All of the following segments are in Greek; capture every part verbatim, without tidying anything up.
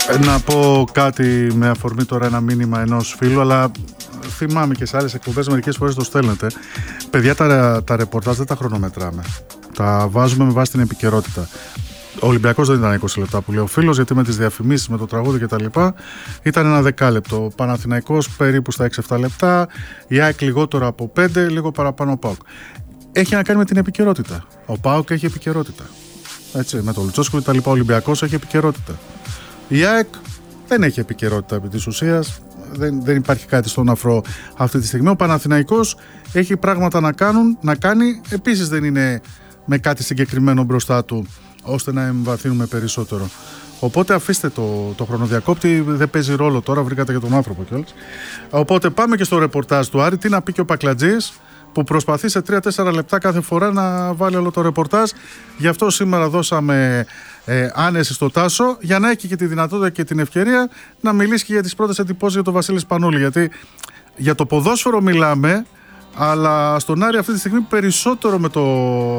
Να πω κάτι με αφορμή τώρα ένα μήνυμα ενός φίλου, αλλά θυμάμαι και σε άλλες εκπομπές μερικές φορές το στέλνετε. Παιδιά, τα, τα ρεπορτάζ δεν τα χρονομετράμε. Τα βάζουμε με βάση την επικαιρότητα. Ο Ολυμπιακός δεν ήταν είκοσι λεπτά που λέει ο φίλος, γιατί με τις διαφημίσεις, με το τραγούδι κτλ. Ήταν ένα δεκάλεπτο. Ο Παναθηναϊκός περίπου στα έξι εφτά λεπτά. Η ΑΕΚ λιγότερο από πέντε, λίγο παραπάνω ο ΠΑΟΚ. Έχει να κάνει με την επικαιρότητα. Ο ΠΑΟΚ έχει επικαιρότητα. Έτσι, με τον Λουτσόσκου κτλ. Ο Ολυμπιακός έχει επικαιρότητα. Η ΑΕΚ δεν έχει επικαιρότητα επί της ουσίας. Δεν, δεν υπάρχει κάτι στον αφρό αυτή τη στιγμή. Ο Παναθηναϊκός έχει πράγματα να, κάνουν, να κάνει. Επίσης δεν είναι με κάτι συγκεκριμένο μπροστά του, ώστε να εμβαθύνουμε περισσότερο. Οπότε αφήστε το, το χρονοδιακόπτη, δεν παίζει ρόλο τώρα, βρήκατε και τον άνθρωπο κιόλας. Οπότε πάμε και στο ρεπορτάζ του Άρη. Τι να πει και ο Πακλατζής, που προσπαθεί σε τρία τέσσερα λεπτά κάθε φορά να βάλει όλο το ρεπορτάζ. Γι' αυτό σήμερα δώσαμε ε, άνεση στο Τάσο, για να έχει και τη δυνατότητα και την ευκαιρία να μιλήσει και για τις πρώτες εντυπώσεις για τον Βασίλη Σπανούλη. Γιατί για το ποδόσφαιρο μιλάμε, αλλά στον Άρη αυτή τη στιγμή περισσότερο με το,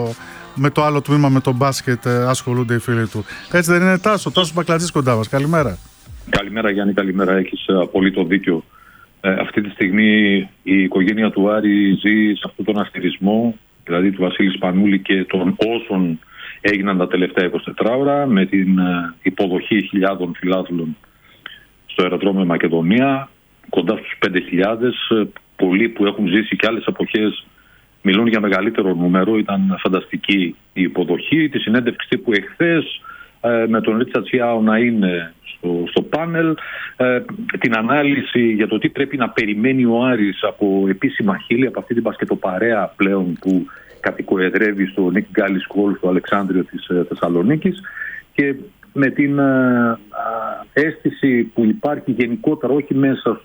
με το άλλο τμήμα, με το μπάσκετ, ασχολούνται οι φίλοι του. Έτσι δεν είναι, Τάσο? Τάσος Πακλατζής κοντά μας. Καλημέρα. Καλημέρα Γιάννη, καλημέρα. Έχεις απόλυτο δίκιο. Ε, αυτή τη στιγμή η οικογένεια του Άρη ζει σε αυτόν τον αστερισμό, δηλαδή του Βασίλη Σπανούλη και των όσων έγιναν τα τελευταία είκοσι τέσσερις ώρα, με την ε, υποδοχή χιλιάδων φιλάθλων στο αεροδρόμιο Μακεδονία, κοντά στους πέντε χιλιάδες. Ε, πολλοί που έχουν ζήσει και άλλες εποχές μιλούν για μεγαλύτερο νούμερο. Ήταν φανταστική η υποδοχή. Τη συνέντευξη τύπου εχθές, ε, με τον Ρίτσαρτ Σιάο να είναι στο, στο πάνελ, ε, την ανάλυση για το τι πρέπει να περιμένει ο Άρης από επίσημα χείλη, από αυτή την μπασκετοπαρέα πλέον που κατοικοεδρεύει στο Νίκ Γκάλις Χολ, στο Αλεξάνδριο της ε, Θεσσαλονίκης, και με την ε, ε, αίσθηση που υπάρχει γενικότερα, όχι μέσα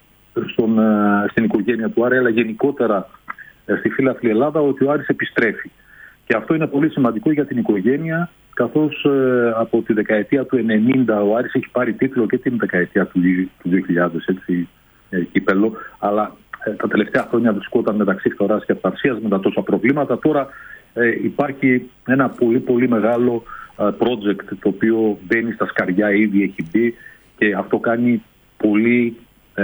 στον, ε, στην οικογένεια του Άρη, αλλά γενικότερα ε, στη φίλαθλη Ελλάδα, ότι ο Άρης επιστρέφει. Και αυτό είναι πολύ σημαντικό για την οικογένεια, καθώς ε, από τη δεκαετία του ενενήντα ο Άρης έχει πάρει τίτλο, και την δεκαετία του, του δύο χιλιάδες, έτσι, ε, κύπελο, αλλά ε, τα τελευταία χρόνια βρισκόταν μεταξύ φθοράς και αυθαρσίας με τα τόσα προβλήματα. Τώρα ε, υπάρχει ένα πολύ πολύ μεγάλο ε, project το οποίο μπαίνει στα σκαριά, ήδη έχει μπει, και αυτό κάνει πολύ ε,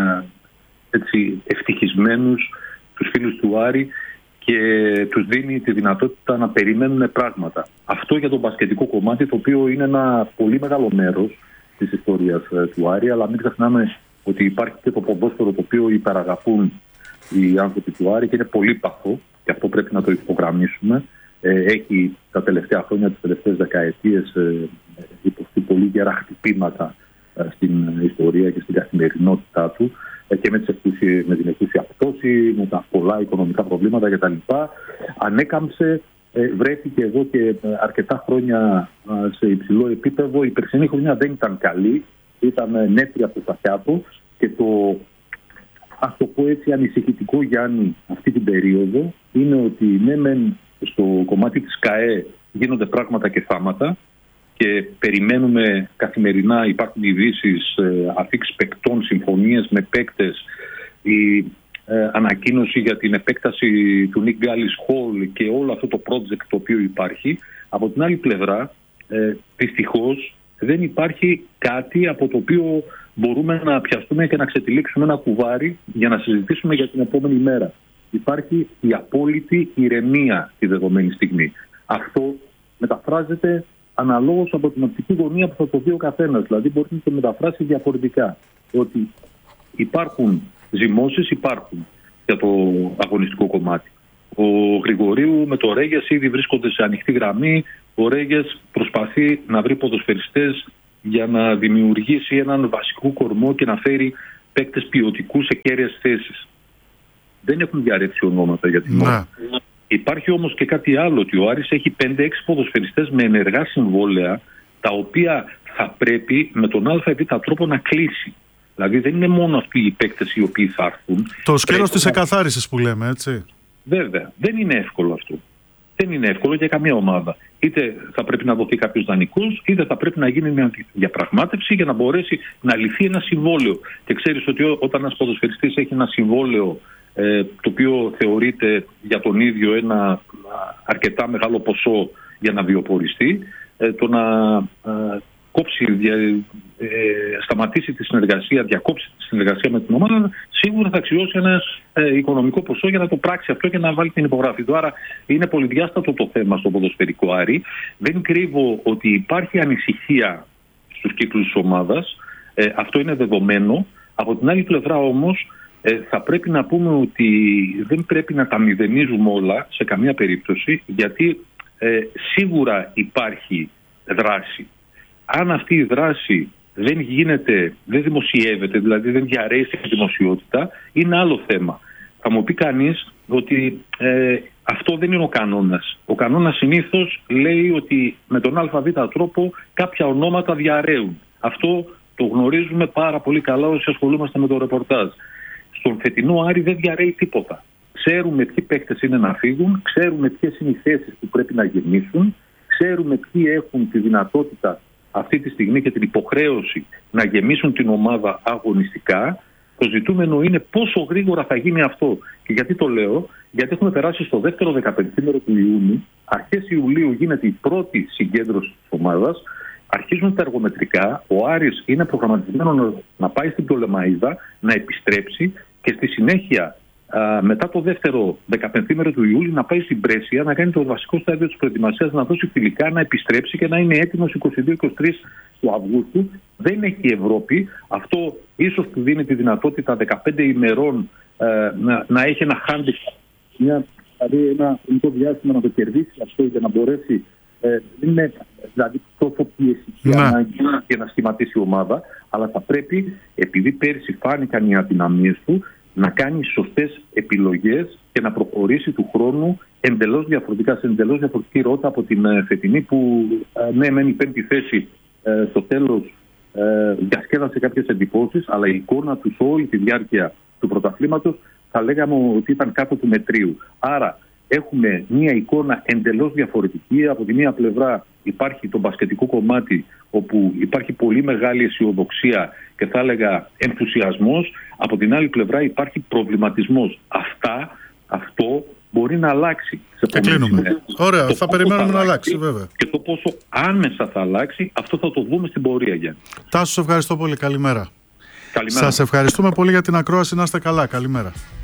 έτσι, ευτυχισμένους τους φίλους του Άρη και τους δίνει τη δυνατότητα να περιμένουν πράγματα. Αυτό για το μπασκετικό κομμάτι, το οποίο είναι ένα πολύ μεγάλο μέρος της ιστορίας ε, του Άρη, αλλά μην ξεχνάμε ότι υπάρχει και το ποδόσφαιρο, το οποίο υπεραγαπούν οι άνθρωποι του Άρη και είναι πολύ παθό, και αυτό πρέπει να το υπογραμμίσουμε. Ε, έχει τα τελευταία χρόνια, τις τελευταίες δεκαετίες, ε, υποστεί πολύ γερά χτυπήματα ε, στην ιστορία και στην καθημερινότητά του, και με, τις, με την εκούσια πτώση, με τα πολλά οικονομικά προβλήματα κτλ. Ανέκαμψε, βρέθηκε εδώ και αρκετά χρόνια σε υψηλό επίπεδο. Η περσινή χρονιά δεν ήταν καλή, ήταν νέτρια από το σταθιάτο, και το, ας το πω έτσι, ανησυχητικό, Γιάννη, αυτή την περίοδο είναι ότι ναι μεν στο κομμάτι της ΚΑΕ γίνονται πράγματα και θάματα, και περιμένουμε καθημερινά, υπάρχουν ειδήσεις, ε, αφίξεις παικτών, συμφωνίες με παίκτες, η ε, ανακοίνωση για την επέκταση του Νίκ Γκάλις Χολ και όλο αυτό το project το οποίο υπάρχει. Από την άλλη πλευρά, ε, δυστυχώς δεν υπάρχει κάτι από το οποίο μπορούμε να πιαστούμε και να ξετυλίξουμε ένα κουβάρι για να συζητήσουμε για την επόμενη μέρα. Υπάρχει η απόλυτη ηρεμία τη δεδομένη στιγμή. Αυτό μεταφράζεται αναλόγως από την οπτική γωνία που θα το δει ο καθένας. Δηλαδή μπορεί να το μεταφράσει διαφορετικά. Ότι υπάρχουν ζυμώσεις, υπάρχουν για το αγωνιστικό κομμάτι. Ο Γρηγορίου με το Ρέγες ήδη βρίσκονται σε ανοιχτή γραμμή. Ο Ρέγες προσπαθεί να βρει ποδοσφαιριστές για να δημιουργήσει έναν βασικό κορμό και να φέρει παίκτες ποιοτικούς σε κέρυες θέσεις. Δεν έχουν διαρρεύσει ονόματα για την ώρα. Υπάρχει όμως και κάτι άλλο, ότι ο Άρης έχει πέντε έξι ποδοσφαιριστές με ενεργά συμβόλαια, τα οποία θα πρέπει με τον ΑΒ τρόπο να κλείσει. Δηλαδή δεν είναι μόνο αυτοί οι παίκτες οι οποίοι θα έρθουν. Το σκέλος της εκαθάρισης που λέμε, έτσι. Βέβαια. Δεν είναι εύκολο αυτό. Δεν είναι εύκολο για καμία ομάδα. Είτε θα πρέπει να δοθεί κάποιος δανεικός, είτε θα πρέπει να γίνει μια διαπραγμάτευση για να μπορέσει να λυθεί ένα συμβόλαιο. Και ξέρεις ότι όταν ένας ποδοσφαιριστής έχει ένα συμβόλαιο, Ε, το οποίο θεωρείται για τον ίδιο ένα αρκετά μεγάλο ποσό για να βιοποριστεί, ε, το να ε, κόψει δια, ε, σταματήσει τη συνεργασία, διακόψει τη συνεργασία με την ομάδα, σίγουρα θα αξιώσει ένα ε, οικονομικό ποσό για να το πράξει αυτό και να βάλει την υπογραφή του. Άρα είναι πολυδιάστατο το θέμα στο ποδοσφαιρικό Άρη. Δεν κρύβω ότι υπάρχει ανησυχία στους κύκλους της ομάδας. Ε, αυτό είναι δεδομένο. Από την άλλη πλευρά όμως ε, θα πρέπει να πούμε ότι δεν πρέπει να τα μηδενίζουμε όλα σε καμία περίπτωση, γιατί ε, σίγουρα υπάρχει δράση. Αν αυτή η δράση δεν γίνεται, δεν δημοσιεύεται, δηλαδή δεν διαρρέει στη δημοσιότητα, είναι άλλο θέμα. Θα μου πει κανείς ότι ε, αυτό δεν είναι ο κανόνας. Ο κανόνας συνήθως λέει ότι με τον ΑΒ τρόπο κάποια ονόματα διαρρέουν. Αυτό το γνωρίζουμε πάρα πολύ καλά όσοι ασχολούμαστε με το ρεπορτάζ. Στον φετινό Άρη δεν διαρρέει τίποτα. Ξέρουμε ποιοι παίκτες είναι να φύγουν, ξέρουμε ποιες είναι οι θέσεις που πρέπει να γεμίσουν, ξέρουμε ποιοι έχουν τη δυνατότητα αυτή τη στιγμή και την υποχρέωση να γεμίσουν την ομάδα αγωνιστικά. Το ζητούμενο είναι πόσο γρήγορα θα γίνει αυτό. Και γιατί το λέω? Γιατί έχουμε περάσει στο δεύτερο δεκαπεντήμερο του Ιούνιου, αρχές Ιουλίου γίνεται η πρώτη συγκέντρωση της ομάδας, αρχίζουν τα εργομετρικά, ο Άρης είναι προγραμματισμένο να πάει στην Πτολεμαΐδα, να επιστρέψει και στη συνέχεια α, μετά το δεύτερο δεκαπεντήμερο του Ιούλιου να πάει στην Πρέσια, να κάνει το βασικό στάδιο της προετοιμασίας, να δώσει φιλικά, να επιστρέψει και να είναι έτοιμος είκοσι δύο είκοσι τρία του Αυγούστου. Δεν έχει η Ευρώπη. Αυτό ίσως του δίνει τη δυνατότητα δεκαπέντε ημερών ε, να, να έχει ένα handicap, μια, δηλαδή ένα χρονικό διάστημα να το κερδίσει αυτό και να μπορέσει. Ε, δεν είναι δηλαδή τόσο πιεστική ανάγκη για να σχηματίσει η ομάδα, αλλά θα πρέπει, επειδή πέρυσι φάνηκαν οι αδυναμίες του, να κάνει σωστές επιλογές και να προχωρήσει του χρόνου εντελώς διαφορετικά, σε εντελώς διαφορετική ρότα από την ε, φετινή, που ε, ναι, μένει η πέμπτη θέση ε, στο τέλος, ε, διασκέδασε κάποιες εντυπώσεις, αλλά η εικόνα του σε όλη τη διάρκεια του πρωταθλήματος θα λέγαμε ότι ήταν κάτω του μετρίου. Άρα έχουμε μία εικόνα εντελώς διαφορετική. Από τη μία πλευρά υπάρχει το μπασκετικό κομμάτι, όπου υπάρχει πολύ μεγάλη αισιοδοξία και θα έλεγα ενθουσιασμός. Από την άλλη πλευρά υπάρχει προβληματισμός. Αυτά, αυτό μπορεί να αλλάξει. Και κλείνουμε. Ωραία, το θα περιμένουμε να αλλάξει, βέβαια. Και το πόσο άμεσα θα αλλάξει, αυτό θα το δούμε στην πορεία, Γιάννη. Τάσο, ευχαριστώ πολύ. Καλημέρα. Καλημέρα. Σας ευχαριστούμε πολύ για την ακρόαση. Να είστε καλά. Καλημέρα.